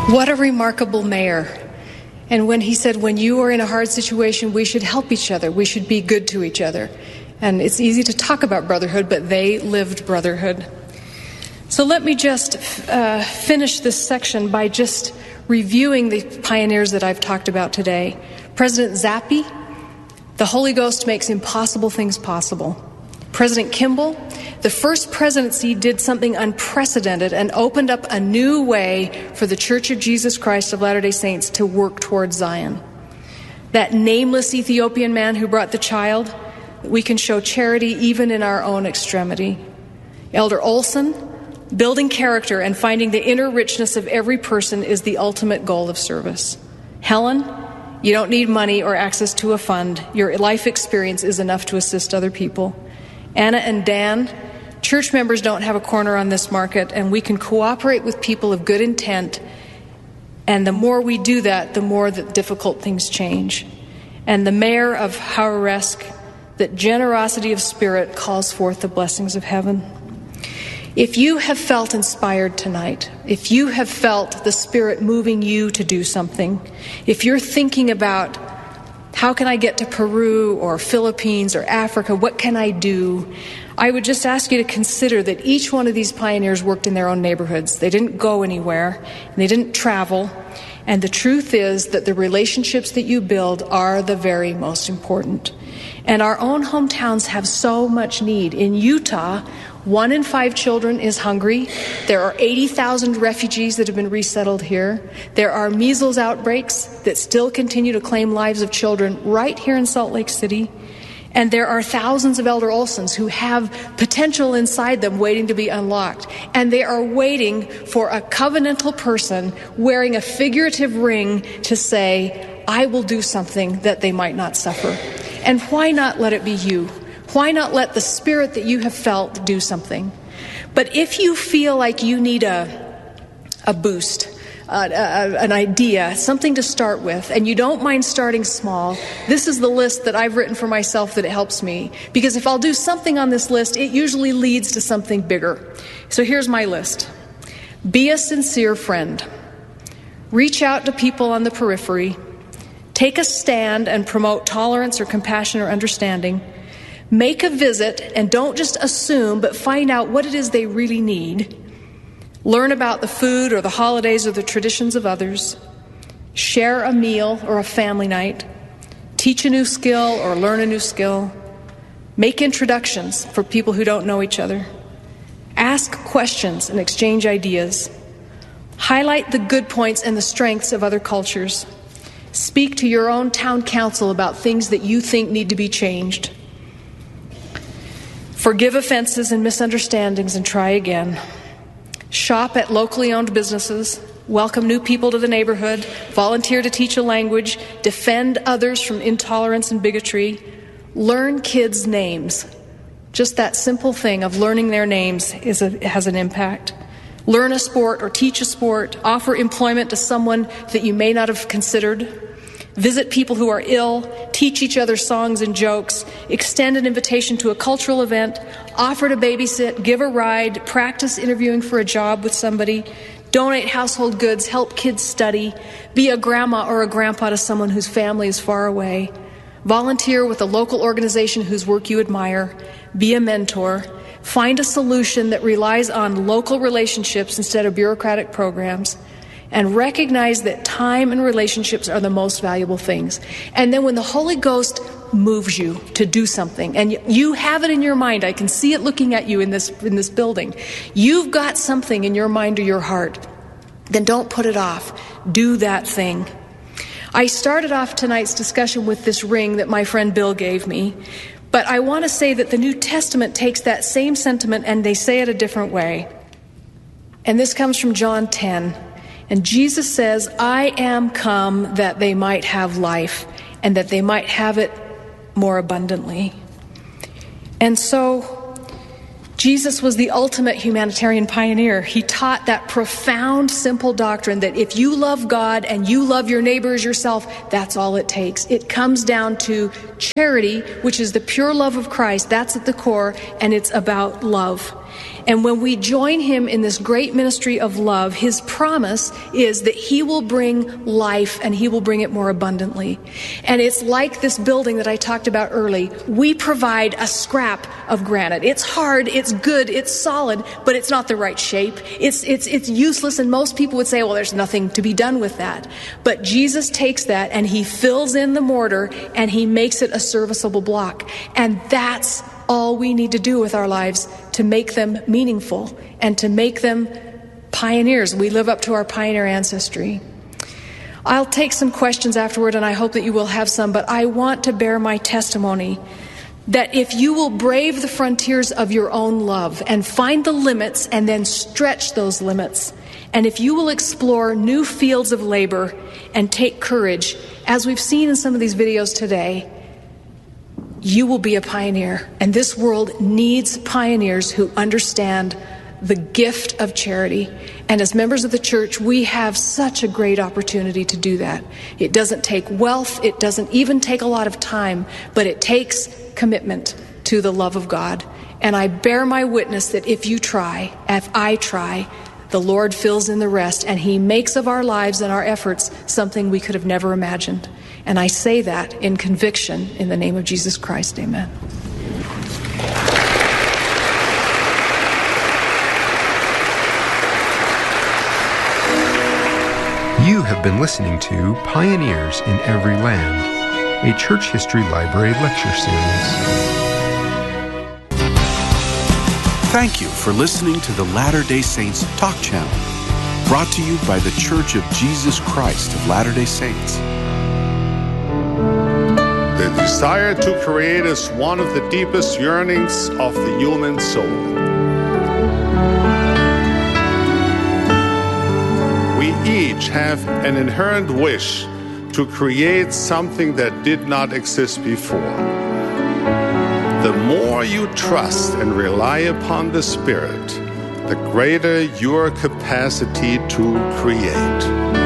What a remarkable mayor. And when he said, when you are in a hard situation, we should help each other. We should be good to each other. And it's easy to talk about brotherhood, but they lived brotherhood. So let me just finish this section by just reviewing the pioneers that I've talked about today. President Zappi, the Holy Ghost makes impossible things possible. President Kimball, the first presidency did something unprecedented and opened up a new way for the Church of Jesus Christ of Latter-day Saints to work towards Zion. That nameless Ethiopian man who brought the child, we can show charity even in our own extremity. Elder Olson, building character and finding the inner richness of every person is the ultimate goal of service. Helen, you don't need money or access to a fund. Your life experience is enough to assist other people. Anna and Dan, church members don't have a corner on this market, and we can cooperate with people of good intent. And the more we do that, the more that difficult things change. And the mayor of Hawaresk, that generosity of spirit calls forth the blessings of heaven. If you have felt inspired tonight, if you have felt the Spirit moving you to do something, if you're thinking about how can I get to Peru or Philippines or Africa, what can I do? I would just ask you to consider that each one of these pioneers worked in their own neighborhoods. They didn't go anywhere, and they didn't travel. And the truth is that the relationships that you build are the very most important. And our own hometowns have so much need. In Utah, 1 in 5 children is hungry. There are 80,000 refugees that have been resettled here. There are measles outbreaks that still continue to claim lives of children right here in Salt Lake City. And there are thousands of Elder Olsons who have potential inside them waiting to be unlocked. And they are waiting for a covenantal person wearing a figurative ring to say, I will do something that they might not suffer. And why not let it be you? Why not let the Spirit that you have felt do something? But if you feel like you need a boost, an idea, something to start with, and you don't mind starting small, this is the list that I've written for myself that it helps me. Because if I'll do something on this list, it usually leads to something bigger. So here's my list. Be a sincere friend. Reach out to people on the periphery. Take a stand and promote tolerance or compassion or understanding. Make a visit and don't just assume, but find out what it is they really need. Learn about the food or the holidays or the traditions of others. Share a meal or a family night. Teach a new skill or learn a new skill. Make introductions for people who don't know each other. Ask questions and exchange ideas. Highlight the good points and the strengths of other cultures. Speak to your own town council about things that you think need to be changed. Forgive offenses and misunderstandings and try again. Shop at locally owned businesses. Welcome new people to the neighborhood. Volunteer to teach a language. Defend others from intolerance and bigotry. Learn kids' names. Just that simple thing of learning their names has an impact. Learn a sport or teach a sport. Offer employment to someone that you may not have considered. Visit people who are ill, teach each other songs and jokes, extend an invitation to a cultural event, offer to babysit, give a ride, practice interviewing for a job with somebody, donate household goods, help kids study, be a grandma or a grandpa to someone whose family is far away, volunteer with a local organization whose work you admire, be a mentor, find a solution that relies on local relationships instead of bureaucratic programs, and recognize that time and relationships are the most valuable things. And then when the Holy Ghost moves you to do something, and you have it in your mind, I can see it looking at you in this building, you've got something in your mind or your heart, then don't put it off. Do that thing. I started off tonight's discussion with this ring that my friend Bill gave me, but I want to say that the New Testament takes that same sentiment and they say it a different way. And this comes from John 10. And Jesus says, I am come that they might have life and that they might have it more abundantly. And so Jesus was the ultimate humanitarian pioneer. He taught that profound, simple doctrine that if you love God and you love your neighbor as yourself, that's all it takes. It comes down to charity, which is the pure love of Christ. That's at the core, and it's about love. And when we join him in this great ministry of love, his promise is that he will bring life and he will bring it more abundantly. And it's like this building that I talked about early. We provide a scrap of granite. It's hard, it's good, it's solid, but it's not the right shape. It's useless, and most people would say, well, there's nothing to be done with that. But Jesus takes that and he fills in the mortar and he makes it a serviceable block. And that's all we need to do with our lives to make them meaningful and to make them pioneers. We live up to our pioneer ancestry. I'll take some questions afterward, and I hope that you will have some, but I want to bear my testimony that if you will brave the frontiers of your own love and find the limits and then stretch those limits, and if you will explore new fields of labor and take courage, as we've seen in some of these videos today, you will be a pioneer. And this world needs pioneers who understand the gift of charity. And as members of the church, we have such a great opportunity to do that. It doesn't take wealth, it doesn't even take a lot of time, but it takes commitment to the love of God. And I bear my witness that if I try, the Lord fills in the rest, and he makes of our lives and our efforts something we could have never imagined. And I say that in conviction in the name of Jesus Christ. Amen. You have been listening to Pioneers in Every Land, a Church History Library lecture series. Thank you for listening to the Latter-day Saints Talk Channel, brought to you by the Church of Jesus Christ of Latter-day Saints. The desire to create is one of the deepest yearnings of the human soul. We each have an inherent wish to create something that did not exist before. The more you trust and rely upon the Spirit, the greater your capacity to create.